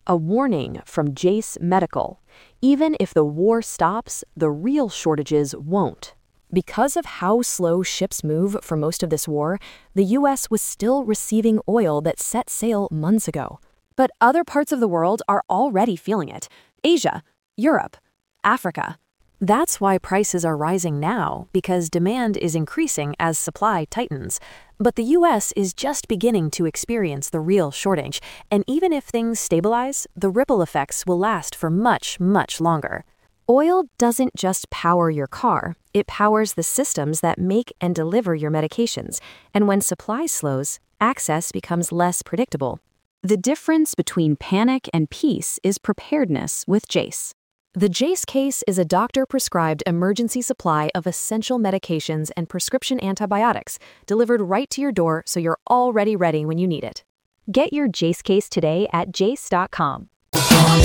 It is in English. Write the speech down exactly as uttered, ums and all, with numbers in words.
A warning from Jace Medical. Even if the war stops, the real shortages won't. Because of how slow ships move for most of this war, the U S was still receiving oil that set sail months ago. But other parts of the world are already feeling it. Asia, Europe, Africa. That's why prices are rising now, because demand is increasing as supply tightens. But the U S is just beginning to experience the real shortage, and even if things stabilize, the ripple effects will last for much, much longer. Oil doesn't just power your car, it powers the systems that make and deliver your medications, and when supply slows, access becomes less predictable. The difference between panic and peace is preparedness with Jace. The Jace case is a doctor-prescribed emergency supply of essential medications and prescription antibiotics delivered right to your door so you're already ready when you need it. Get your Jace case today at jace dot com.